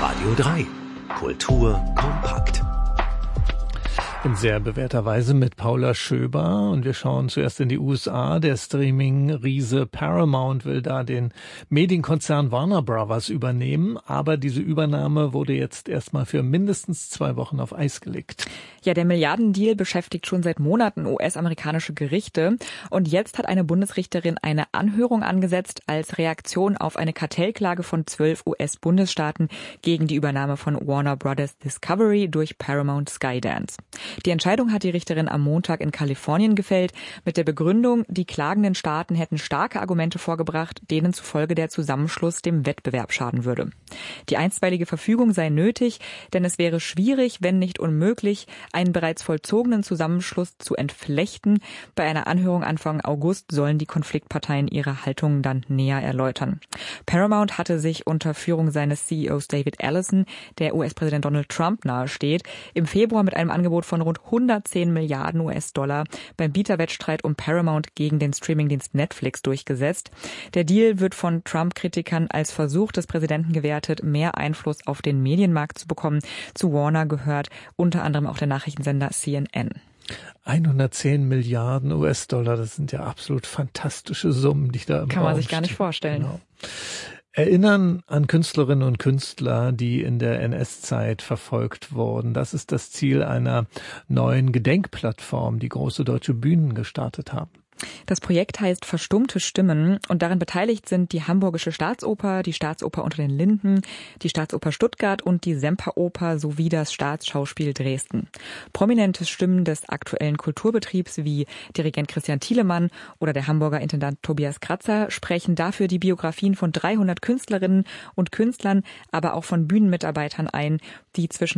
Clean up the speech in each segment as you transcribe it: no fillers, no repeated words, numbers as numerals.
Radio 3. Kultur kompakt. In sehr bewährter Weise mit Paula Schöber. Und wir schauen zuerst in die USA. Der Streaming-Riese Paramount will da den Medienkonzern Warner Brothers übernehmen. Aber diese Übernahme wurde jetzt erstmal für mindestens 2 Wochen auf Eis gelegt. Ja, der Milliardendeal beschäftigt schon seit Monaten US-amerikanische Gerichte. Und jetzt hat eine Bundesrichterin eine Anhörung angesetzt als Reaktion auf eine Kartellklage von 12 US-Bundesstaaten gegen die Übernahme von Warner Brothers Discovery durch Paramount Skydance. Die Entscheidung hat die Richterin am Montag in Kalifornien gefällt, mit der Begründung, die klagenden Staaten hätten starke Argumente vorgebracht, denen zufolge der Zusammenschluss dem Wettbewerb schaden würde. Die einstweilige Verfügung sei nötig, denn es wäre schwierig, wenn nicht unmöglich, einen bereits vollzogenen Zusammenschluss zu entflechten. Bei einer Anhörung Anfang August sollen die Konfliktparteien ihre Haltungen dann näher erläutern. Paramount hatte sich unter Führung seines CEOs David Ellison, der US-Präsident Donald Trump nahesteht, im Februar mit einem Angebot von rund 110 Milliarden US-Dollar beim Bieterwettstreit um Paramount gegen den Streamingdienst Netflix durchgesetzt. Der Deal wird von Trump-Kritikern als Versuch des Präsidenten gewertet, mehr Einfluss auf den Medienmarkt zu bekommen. Zu Warner gehört unter anderem auch der Nachrichtensender CNN. 110 Milliarden US-Dollar, das sind ja absolut fantastische Summen, die da im Kann Raum man sich gar nicht stehen. vorstellen. Genau. Erinnern an Künstlerinnen und Künstler, die in der NS-Zeit verfolgt wurden. Das ist das Ziel einer neuen Gedenkplattform, die große deutsche Bühnen gestartet haben. Das Projekt heißt Verstummte Stimmen und daran beteiligt sind die Hamburgische Staatsoper, die Staatsoper Unter den Linden, die Staatsoper Stuttgart und die Semperoper sowie das Staatsschauspiel Dresden. Prominente Stimmen des aktuellen Kulturbetriebs wie Dirigent Christian Thielemann oder der Hamburger Intendant Tobias Kratzer sprechen dafür die Biografien von 300 Künstlerinnen und Künstlern, aber auch von Bühnenmitarbeitern ein, die zwischen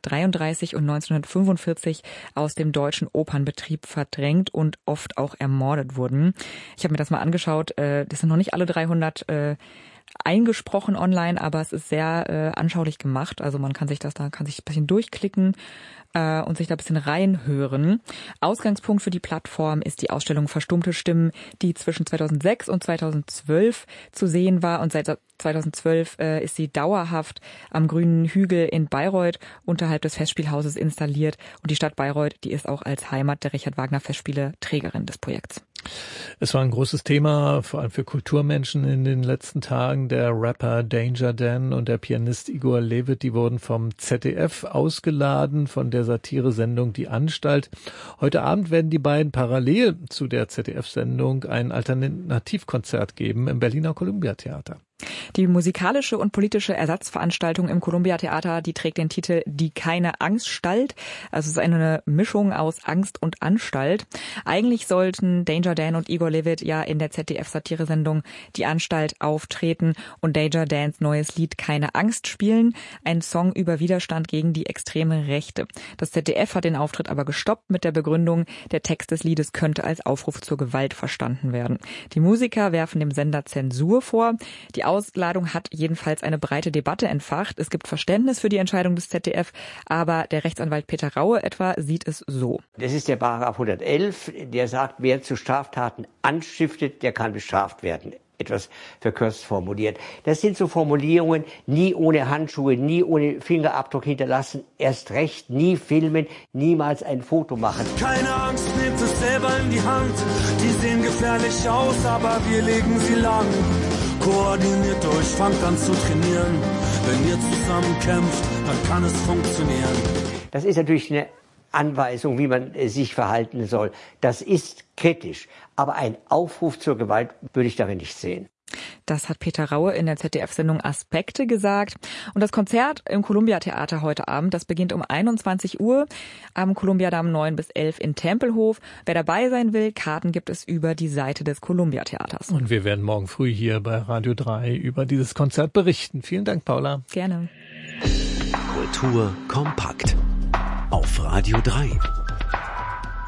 1933 und 1945 aus dem deutschen Opernbetrieb verdrängt und oft auch ermordet wurden. Ich habe mir das mal angeschaut. Das sind noch nicht alle 300 eingesprochen online, aber es ist sehr anschaulich gemacht. Also man kann sich ein bisschen durchklicken und sich da ein bisschen reinhören. Ausgangspunkt für die Plattform ist die Ausstellung Verstummte Stimmen, die zwischen 2006 und 2012 zu sehen war und seit 2012 ist sie dauerhaft am Grünen Hügel in Bayreuth unterhalb des Festspielhauses installiert und die Stadt Bayreuth, die ist auch als Heimat der Richard Wagner Festspiele Trägerin des Projekts. Es war ein großes Thema, vor allem für Kulturmenschen in den letzten Tagen. Der Rapper Danger Dan und der Pianist Igor Levit, die wurden vom ZDF ausgeladen, von der Satiresendung Die Anstalt. Heute Abend werden die beiden parallel zu der ZDF-Sendung ein Alternativkonzert geben im Berliner Columbia-Theater. Die musikalische und politische Ersatzveranstaltung im Columbia-Theater, die trägt den Titel Die keine Angststalt. Also es ist eine Mischung aus Angst und Anstalt. Eigentlich sollten Danger Dan und Igor Levit ja in der ZDF-Satiresendung Die Anstalt auftreten und Danger Dans neues Lied Keine Angst spielen. Ein Song über Widerstand gegen die extreme Rechte. Das ZDF hat den Auftritt aber gestoppt mit der Begründung, der Text des Liedes könnte als Aufruf zur Gewalt verstanden werden. Die Musiker werfen dem Sender Zensur vor. Die Ausladung hat jedenfalls eine breite Debatte entfacht. Es gibt Verständnis für die Entscheidung des ZDF, aber der Rechtsanwalt Peter Raue etwa sieht es so. Das ist der Paragraph 111, der sagt, wer zu Straftaten anstiftet, der kann bestraft werden. Etwas verkürzt formuliert. Das sind so Formulierungen, nie ohne Handschuhe, nie ohne Fingerabdruck hinterlassen, erst recht nie filmen, niemals ein Foto machen. Keine Angst, nehmt es selber in die Hand. Die sehen gefährlich aus, aber wir legen sie lang. Koordiniert euch, fangt an zu trainieren. Wenn ihr zusammen kämpft, dann kann es funktionieren. Das ist natürlich eine Anweisung, wie man sich verhalten soll. Das ist kritisch. Aber ein Aufruf zur Gewalt würde ich darin nicht sehen. Das hat Peter Raue in der ZDF-Sendung Aspekte gesagt. Und das Konzert im Columbia-Theater heute Abend, das beginnt um 21 Uhr am Columbia-Damm 9 bis 11 in Tempelhof. Wer dabei sein will, Karten gibt es über die Seite des Columbia-Theaters. Und wir werden morgen früh hier bei Radio 3 über dieses Konzert berichten. Vielen Dank, Paula. Gerne. Kultur kompakt auf Radio 3.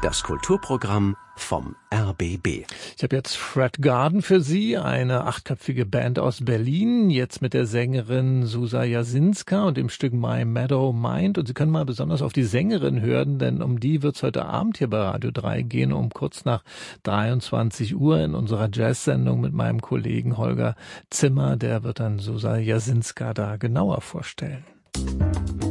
Das Kulturprogramm vom RBB. Ich habe jetzt Fred Garden für Sie, eine 8-köpfige Band aus Berlin, jetzt mit der Sängerin Susa Jasinska und dem Stück My Meadow Mind. Und Sie können mal besonders auf die Sängerin hören, denn um die wird es heute Abend hier bei Radio 3 gehen, um kurz nach 23 Uhr in unserer Jazz-Sendung mit meinem Kollegen Holger Zimmer. Der wird dann Susa Jasinska da genauer vorstellen.